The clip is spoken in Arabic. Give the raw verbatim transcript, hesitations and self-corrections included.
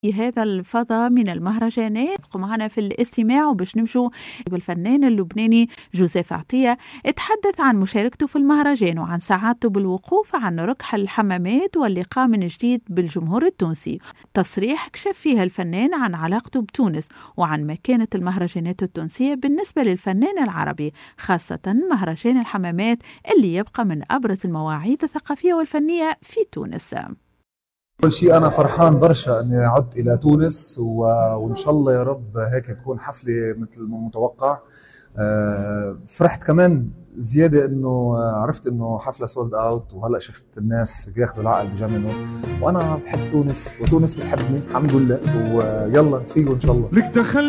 هذا الفضاء من المهرجانات. معنا في الاستماع وباش نمشوا بالفنان اللبناني جوزيف عطية، اتحدث عن مشاركته في المهرجان وعن سعادته بالوقوف عن ركح الحمامات واللقاء من جديد بالجمهور التونسي. تصريح كشف فيها الفنان عن علاقته بتونس وعن مكانة المهرجانات التونسية بالنسبة للفنان العربي، خاصة مهرجان الحمامات اللي يبقى من أبرز المواعيد الثقافية والفنية في تونس. أول شيء أنا فرحان برشا إني عدت إلى تونس و... وإن شاء الله يا رب هيك تكون حفلة مثل ما متوقع. أه فرحت كمان زيادة إنه عرفت إنه حفلة سولد أوت، وهلأ شفت الناس بياخذوا العقل بجننوا، وأنا بحب تونس وتونس بتحبني الحمد لله، ويلا نسيو إن شاء الله.